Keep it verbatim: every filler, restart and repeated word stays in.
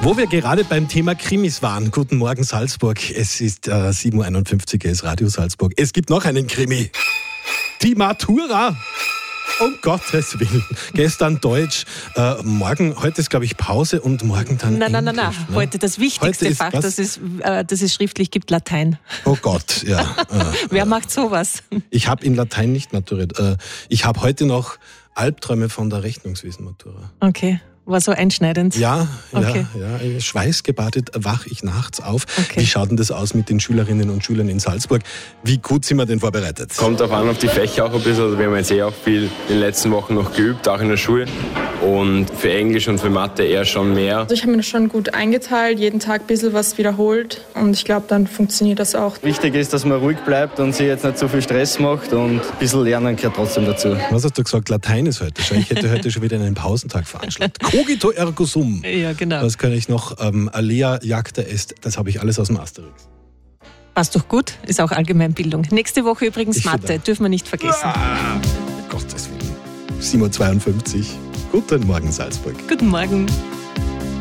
Wo wir gerade beim Thema Krimis waren. Guten Morgen Salzburg. Es ist äh, sieben Uhr einundfünfzig, es ist Radio Salzburg. Es gibt noch einen Krimi. Die Matura. Um Gottes Willen. Gestern Deutsch, äh, morgen, heute ist glaube ich Pause und morgen dann Nein, nein, nein, nein. Englisch, ne? Heute das wichtigste Heute ist Fach, was? das es, äh, das es schriftlich gibt, Latein. Oh Gott, ja. Äh, Wer macht sowas? Ich habe in Latein nicht maturiert. Äh, ich habe heute noch Albträume von der Rechnungswesen-Matura. Okay, war so einschneidend. Ja, Okay. ja, ja. Schweißgebadet wach ich nachts auf. Okay. Wie schaut denn das aus mit den Schülerinnen und Schülern in Salzburg? Wie gut sind wir denn vorbereitet? Kommt auch an auf die Fächer auch ein bisschen. Also wir haben jetzt eh auch viel in den letzten Wochen noch geübt, auch in der Schule. Und für Englisch und für Mathe eher schon mehr. Also ich habe mir das schon gut eingeteilt, jeden Tag ein bisschen was wiederholt und ich glaube, dann funktioniert das auch. Wichtig ist, dass man ruhig bleibt und sich jetzt nicht so viel Stress macht und ein bisschen lernen gehört trotzdem dazu. Was hast du gesagt? Latein ist heute schon. Ich hätte heute schon wieder einen Pausentag veranschlagt. Cogito ergo sum. Ja, genau. Was kann ich noch? Ähm, Alea jagta est. Das habe ich alles aus dem Asterix. Passt doch gut, ist auch Allgemeinbildung. Nächste Woche übrigens Ich Mathe, finde- dürfen wir nicht vergessen. Ah, Gottes Willen. sieben Uhr zweiundfünfzig. Guten Morgen Salzburg. Guten Morgen.